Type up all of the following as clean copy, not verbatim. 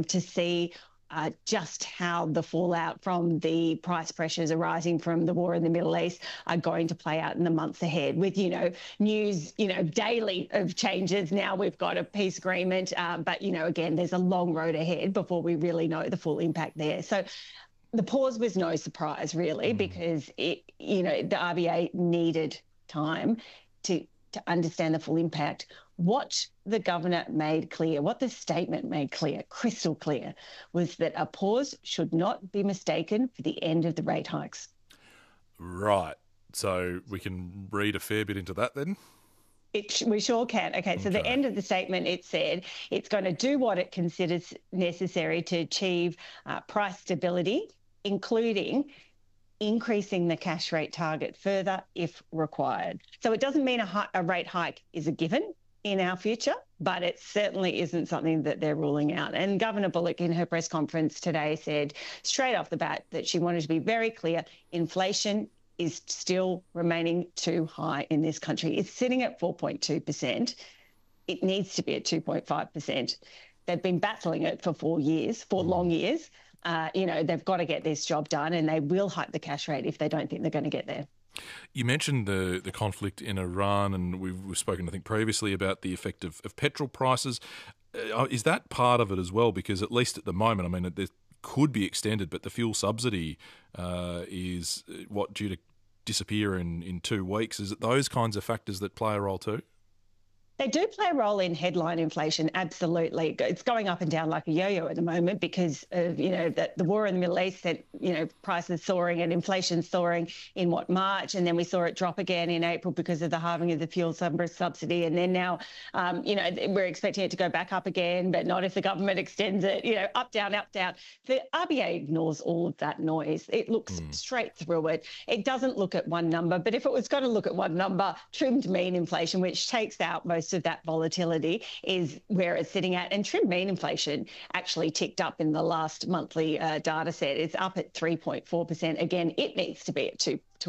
time to see just how the fallout from the price pressures arising from the war in the Middle East are going to play out in the months ahead with, news, daily of changes. Now we've got a peace agreement, but, again, there's a long road ahead before we really know the full impact there. So the pause was no surprise, really, because the RBA needed time to understand the full impact. What the governor made clear, what the statement made clear, crystal clear, was that a pause should not be mistaken for the end of the rate hikes. Right. So we can read a fair bit into that then? We sure can. Okay, so the end of the statement, it said it's going to do what it considers necessary to achieve price stability, including increasing the cash rate target further if required. So it doesn't mean a rate hike is a given in our future, but it certainly isn't something that they're ruling out. And Governor Bullock in her press conference today said straight off the bat that she wanted to be very clear, inflation is still remaining too high in this country. It's sitting at 4.2%. It needs to be at 2.5%. They've been battling it for 4 years, 4 long years. They've got to get this job done, and they will hike the cash rate if they don't think they're going to get there. You mentioned the conflict in Iran, and we've spoken, I think, previously about the effect of petrol prices. Is that part of it as well? Because at least at the moment, I mean, it could be extended, but the fuel subsidy is due to disappear in 2 weeks. Is it those kinds of factors that play a role too? They do play a role in headline inflation, absolutely. It's going up and down like a yo-yo at the moment because of, the war in the Middle East sent, prices soaring and inflation soaring in March, and then we saw it drop again in April because of the halving of the fuel subsidy, and then now, we're expecting it to go back up again, but not if the government extends it, up, down, up, down. The RBA ignores all of that noise. It looks straight through it. It doesn't look at one number, but if it was going to look at one number, trimmed mean inflation, which takes out most of that volatility, is where it's sitting at. And trim mean inflation actually ticked up in the last monthly data set. It's up at 3.4%. Again, it needs to be at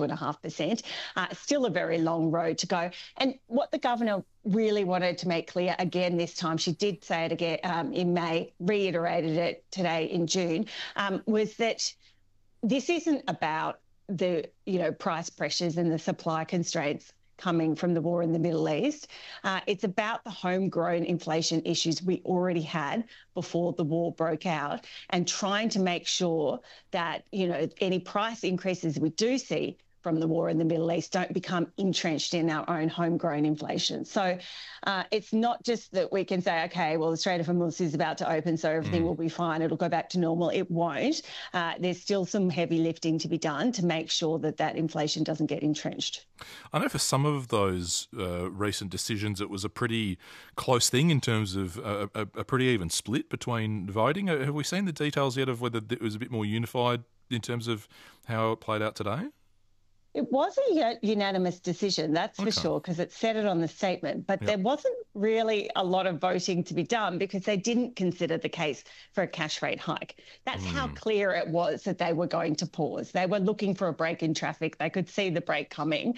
2.5%. Still a very long road to go. And what the governor really wanted to make clear again this time, she did say it again in May, reiterated it today in June, was that this isn't about the price pressures and the supply constraints coming from the war in the Middle East. It's about the homegrown inflation issues we already had before the war broke out, and trying to make sure that, any price increases we do see from the war in the Middle East don't become entrenched in our own homegrown inflation. So it's not just that we can say, okay, well, the Strait of Hormuz is about to open, so everything will be fine, it'll go back to normal. It won't. There's still some heavy lifting to be done to make sure that inflation doesn't get entrenched. I know for some of those recent decisions, it was a pretty close thing in terms of a pretty even split between voting. Have we seen the details yet of whether it was a bit more unified in terms of how it played out today? It was a unanimous decision, that's for sure, because it said it on the statement. But there wasn't really a lot of voting to be done because they didn't consider the case for a cash rate hike. That's how clear it was that they were going to pause. They were looking for a break in traffic. They could see the break coming.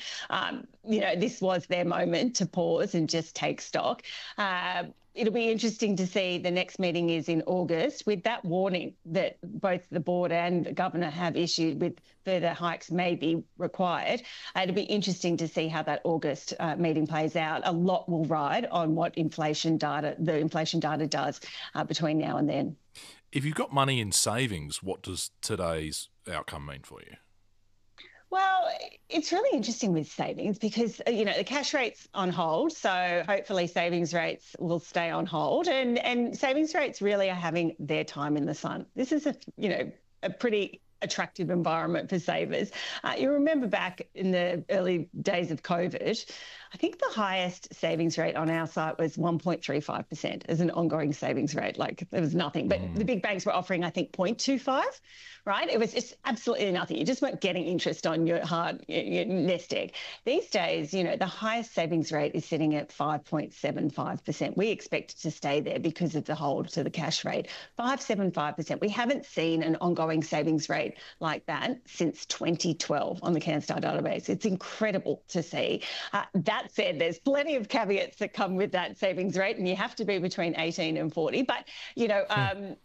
This was their moment to pause and just take stock. It'll be interesting to see. The next meeting is in August with that warning that both the board and the governor have issued with further hikes may be required. It'll be interesting to see how that August meeting plays out. A lot will ride on what the inflation data does between now and then. If you've got money in savings, what does today's outcome mean for you? Well, it's really interesting with savings because, the cash rate's on hold. So hopefully savings rates will stay on hold, and savings rates really are having their time in the sun. This is a pretty attractive environment for savers. You remember back in the early days of COVID, I think the highest savings rate on our site was 1.35% as an ongoing savings rate. Like there was nothing, but the big banks were offering, I think, 0.25, right? It was just absolutely nothing. You just weren't getting interest on your your nest egg. These days, the highest savings rate is sitting at 5.75%. We expect it to stay there because of the hold to the cash rate. 5.75%. We haven't seen an ongoing savings rate like that since 2012 on the CanStar database. It's incredible to see. That said, there's plenty of caveats that come with that savings rate, and you have to be between 18 and 40. But,